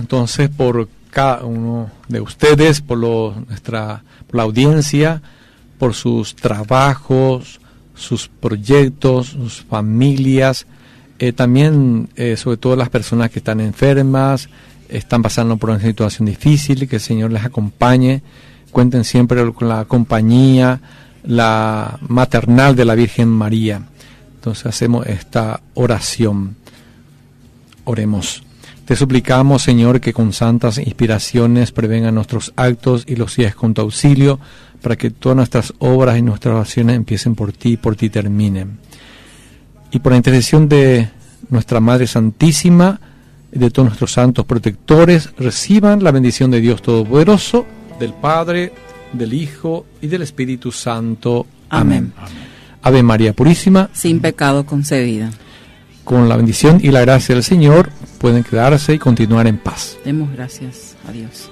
entonces por cada uno de ustedes, por la audiencia, por sus trabajos, sus proyectos, sus familias, también sobre todo las personas que están enfermas, están pasando por una situación difícil, que el Señor les acompañe. Cuenten siempre con la compañía, la maternal de la Virgen María. Entonces hacemos esta oración. Oremos. Te suplicamos, Señor, que con santas inspiraciones prevengan nuestros actos y los guíes con tu auxilio, para que todas nuestras obras y nuestras oraciones empiecen por ti y por ti terminen. Y por la intercesión de nuestra Madre Santísima y de todos nuestros santos protectores, reciban la bendición de Dios Todopoderoso, del Padre, del Hijo y del Espíritu Santo. Amén. Ave María Purísima, sin pecado concebida. Con la bendición y la gracia del Señor pueden quedarse y continuar en paz. Demos gracias a Dios.